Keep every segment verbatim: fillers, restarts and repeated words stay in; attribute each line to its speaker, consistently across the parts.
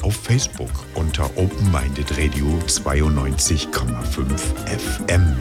Speaker 1: auf Facebook unter Open Minded Radio zweiundneunzig Komma fünf F M.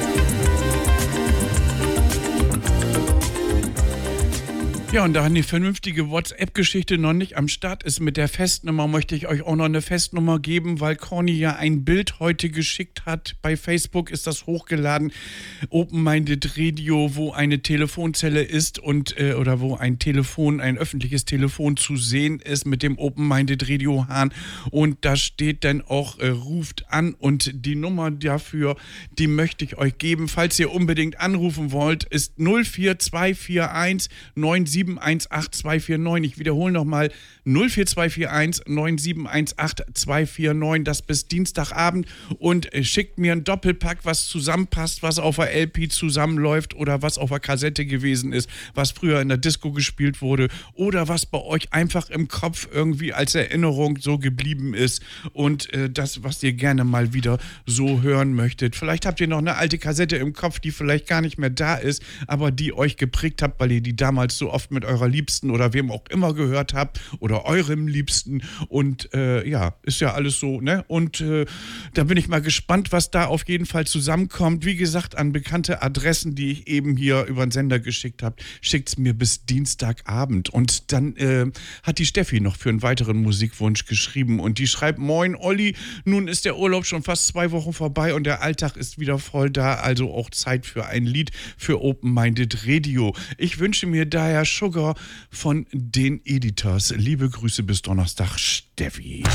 Speaker 2: Ja, und da die vernünftige WhatsApp-Geschichte noch nicht am Start ist mit der Festnummer, möchte ich euch auch noch eine Festnummer geben, weil Corny ja ein Bild heute geschickt hat. Bei Facebook ist das hochgeladen. Open Minded Radio, wo eine Telefonzelle ist und äh, oder wo ein Telefon, ein öffentliches Telefon zu sehen ist mit dem Open Minded Radio Hahn. Und da steht dann auch, äh, ruft an, und die Nummer dafür, die möchte ich euch geben. Falls ihr unbedingt anrufen wollt, ist null vier zwei vier eins neun sieben eins acht zwei vier neun. Ich wiederhole nochmal null vier zwei vier eins neun sieben eins acht zwei vier neun. Das bis Dienstagabend, und äh, schickt mir ein Doppelpack, was zusammenpasst, was auf der L P zusammenläuft oder was auf der Kassette gewesen ist, was früher in der Disco gespielt wurde oder was bei euch einfach im Kopf irgendwie als Erinnerung so geblieben ist und äh, das, was ihr gerne mal wieder so hören möchtet. Vielleicht habt ihr noch eine alte Kassette im Kopf, die vielleicht gar nicht mehr da ist, aber die euch geprägt habt, weil ihr die damals so oft mit eurer Liebsten oder wem auch immer gehört habt oder eurem Liebsten, und äh, ja, ist ja alles so, ne? Und äh, da bin ich mal gespannt, was da auf jeden Fall zusammenkommt. Wie gesagt, an bekannte Adressen, die ich eben hier über den Sender geschickt habe, schickt's mir bis Dienstagabend. Und dann äh, hat die Steffi noch für einen weiteren Musikwunsch geschrieben, und die schreibt: Moin Olli, nun ist der Urlaub schon fast zwei Wochen vorbei und der Alltag ist wieder voll da, also auch Zeit für ein Lied für Open Minded Radio. Ich wünsche mir daher Sugar von den Editors. Liebe Grüße bis Donnerstag, Steffi.